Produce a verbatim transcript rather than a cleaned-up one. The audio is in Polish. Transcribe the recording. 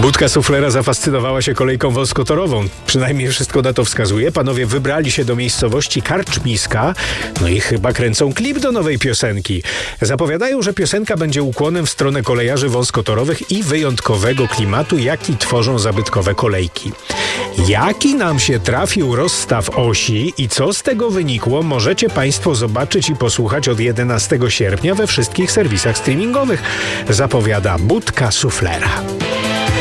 Budka suflera zafascynowała się kolejką wąskotorową. Przynajmniej wszystko na to wskazuje. Panowie wybrali się do miejscowości Karczmiska, no i chyba kręcą klip do nowej piosenki. Zapowiadają, że piosenka będzie ukłonem w stronę kolejarzy wąskotorowych i wyjątkowego klimatu, jaki tworzą zabytkowe kolejki. Jaki nam się trafił rozstaw osi i co z tego wynikło, możecie Państwo zobaczyć i posłuchać od jedenastego sierpnia we wszystkich serwisach streamingowych. Zapowiada Budka suflera.